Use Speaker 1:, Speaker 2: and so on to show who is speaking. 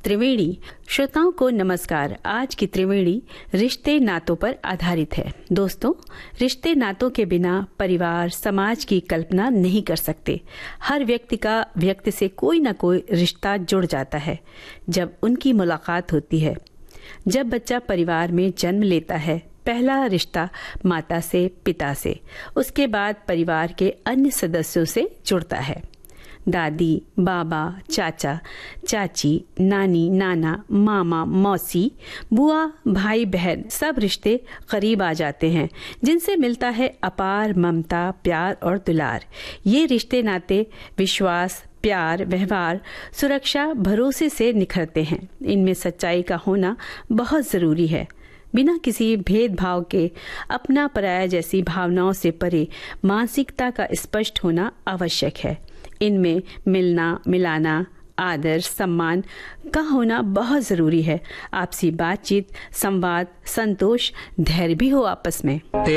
Speaker 1: त्रिवेणी श्रोताओं को नमस्कार। आज की त्रिवेणी रिश्ते नातों पर आधारित है। दोस्तों, रिश्ते नातों के बिना परिवार समाज की कल्पना नहीं कर सकते। हर व्यक्ति का व्यक्ति से कोई न कोई रिश्ता जुड़ जाता है जब उनकी मुलाकात होती है। जब बच्चा परिवार में जन्म लेता है, पहला रिश्ता माता से, पिता से, उसके बाद परिवार के अन्य सदस्यों से जुड़ता है। दादी, बाबा, चाचा, चाची, नानी, नाना, मामा, मौसी, बुआ, भाई, बहन, सब रिश्ते करीब आ जाते हैं, जिनसे मिलता है अपार ममता, प्यार और दुलार। ये रिश्ते नाते विश्वास, प्यार, व्यवहार, सुरक्षा, भरोसे से निखरते हैं। इनमें सच्चाई का होना बहुत जरूरी है। बिना किसी भेदभाव के अपना पराया जैसी भावनाओं से परे मानसिकता का स्पष्ट होना आवश्यक है। इनमें मिलना, मिलाना, आदर, सम्मान का होना बहुत जरूरी है। आपसी बातचीत, संवाद, संतोष, धैर्य भी हो आपस में।